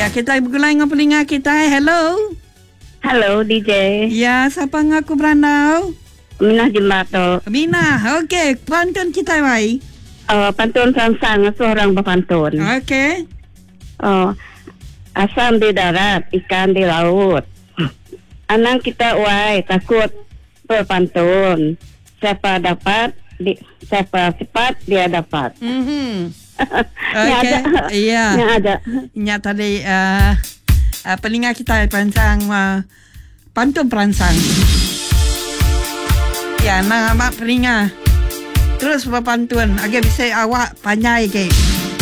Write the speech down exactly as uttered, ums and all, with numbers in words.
Ya, kita bergulai dengan pelinga kita. Hello. Halo D J. Ya, siapa ngaku beranau? Minah Jembato. Minah, okey. Pantun kita, Mai. Uh, pantun Sansang, seorang berpantun. Okey. Oh, asam di darat, ikan di laut. Anang kita uai, takut berpantun. Siapa dapat, di, siapa cepat, dia dapat. Mhm. Yang Okey. ada. Iya. Yang ada. Nya tadi uh, uh, pelinga kita perancang uh, pantun perancang. Ya, nama pelinga. Terus berpantun. Agak bisa awak panjai ke.